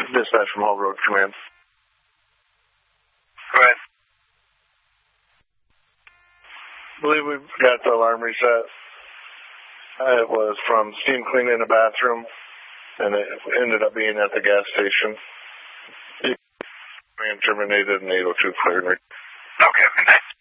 Dispatch from Hall Road Command. Go ahead. I believe we got the alarm reset. It was from steam cleaning a bathroom, and it ended up being at the gas station. It terminated in 802 cleared. Okay, thanks.